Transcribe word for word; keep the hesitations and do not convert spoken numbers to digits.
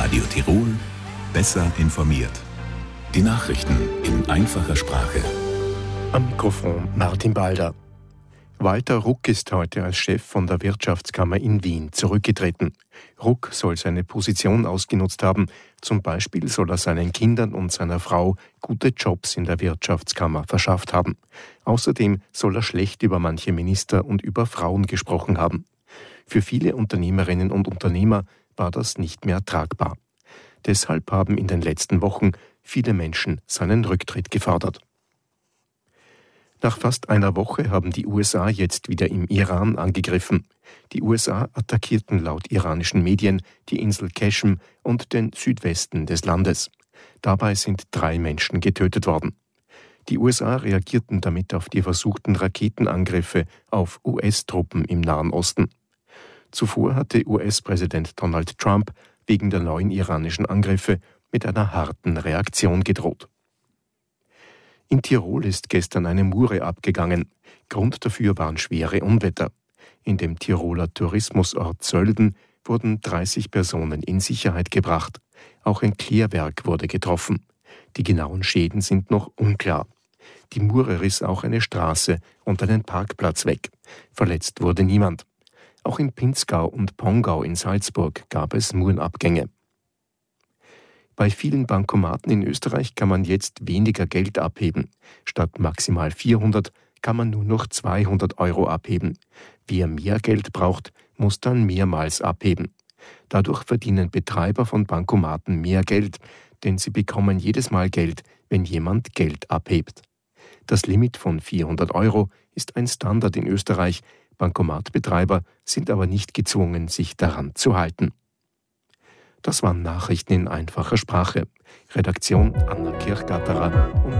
Radio Tirol, besser informiert. Die Nachrichten in einfacher Sprache. Am Mikrofon Martin Balder. Walter Ruck ist heute als Chef von der Wirtschaftskammer in Wien zurückgetreten. Ruck soll seine Position ausgenutzt haben. Zum Beispiel soll er seinen Kindern und seiner Frau gute Jobs in der Wirtschaftskammer verschafft haben. Außerdem soll er schlecht über manche Minister und über Frauen gesprochen haben. Für viele Unternehmerinnen und Unternehmer war das nicht mehr tragbar. Deshalb haben in den letzten Wochen viele Menschen seinen Rücktritt gefordert. Nach fast einer Woche haben die U S A jetzt wieder im Iran angegriffen. Die U S A attackierten laut iranischen Medien die Insel Qeshm und den Südwesten des Landes. Dabei sind drei Menschen getötet worden. Die U S A reagierten damit auf die versuchten Raketenangriffe auf U S-Truppen im Nahen Osten. Zuvor hatte U S-Präsident Donald Trump wegen der neuen iranischen Angriffe mit einer harten Reaktion gedroht. In Tirol ist gestern eine Mure abgegangen. Grund dafür waren schwere Unwetter. In dem Tiroler Tourismusort Sölden wurden dreißig Personen in Sicherheit gebracht. Auch ein Klärwerk wurde getroffen. Die genauen Schäden sind noch unklar. Die Mure riss auch eine Straße und einen Parkplatz weg. Verletzt wurde niemand. Auch in Pinzgau und Pongau in Salzburg gab es Murenabgänge. Bei vielen Bankomaten in Österreich kann man jetzt weniger Geld abheben. Statt maximal vierhundert kann man nur noch zweihundert Euro abheben. Wer mehr Geld braucht, muss dann mehrmals abheben. Dadurch verdienen Betreiber von Bankomaten mehr Geld, denn sie bekommen jedes Mal Geld, wenn jemand Geld abhebt. Das Limit von vierhundert Euro ist ein Standard in Österreich. Bankomatbetreiber sind aber nicht gezwungen, sich daran zu halten. Das waren Nachrichten in einfacher Sprache. Redaktion Anna Kirchgatterer und